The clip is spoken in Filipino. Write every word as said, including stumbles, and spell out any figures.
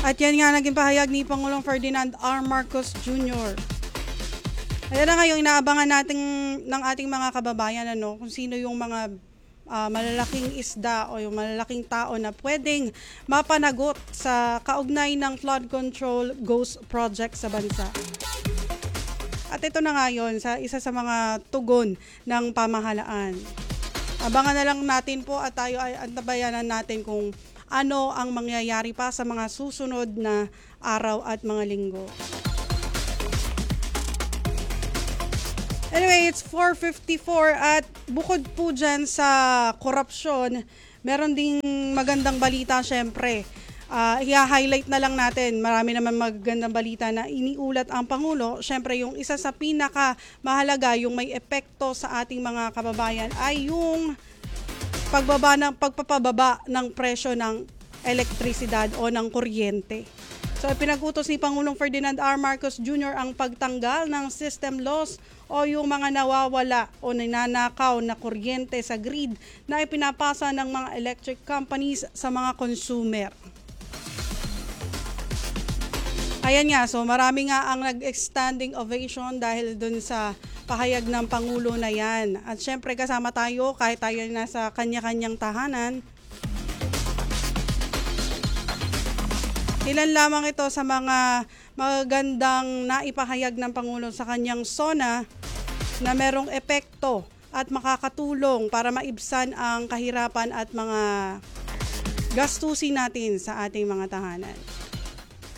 At yan nga naging pahayag ni Pangulong Ferdinand R. Marcos Junior Ayan na nga yung inaabangan natin ng ating mga kababayan, ano, kung sino yung mga uh, malalaking isda o yung malalaking tao na pwedeng mapanagot sa kaugnay ng flood control ghost project sa bansa. At ito na nga yun, sa isa sa mga tugon ng pamahalaan. Abangan na lang natin po at tayo ay antabayanan natin kung ano ang mangyayari pa sa mga susunod na araw at mga linggo. Anyway, it's four fifty-four at bukod po dyan sa korupsyon, meron ding magandang balita syempre. Uh, i-highlight na lang natin, marami naman magandang balita na iniulat ang Pangulo. Syempre yung isa sa pinaka mahalaga, yung may epekto sa ating mga kababayan ay yung pagbaba ng, pagpapababa ng presyo ng elektrisidad o ng kuryente. So pinag-utos ni Pangulong Ferdinand R. Marcos Junior ang pagtanggal ng system loss o yung mga nawawala o ninanakaw na kuryente sa grid na ipinapasa ng mga electric companies sa mga consumer. Ayan nga, so marami nga ang nag-standing ovation dahil dun sa pahayag ng Pangulo na yan. At syempre kasama tayo kahit tayo nasa kanya-kanyang tahanan. Ilan lamang ito sa mga magandang naipahayag ng Pangulo sa kanyang SONA na merong epekto at makakatulong para maibsan ang kahirapan at mga gastusin natin sa ating mga tahanan.